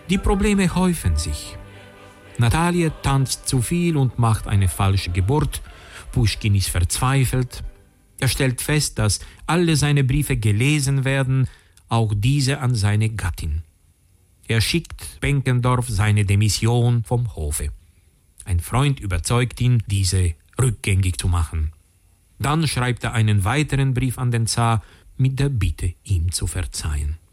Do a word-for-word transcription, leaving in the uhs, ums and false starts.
Die Probleme häufen sich. Natalie tanzt zu viel und macht eine falsche Geburt. Puschkin ist verzweifelt. Er stellt fest, dass alle seine Briefe gelesen werden, auch diese an seine Gattin. Er schickt Benkendorf seine Demission vom Hofe. Ein Freund überzeugt ihn, diese rückgängig zu machen. Dann schreibt er einen weiteren Brief an den Zar mit der Bitte, ihm zu verzeihen.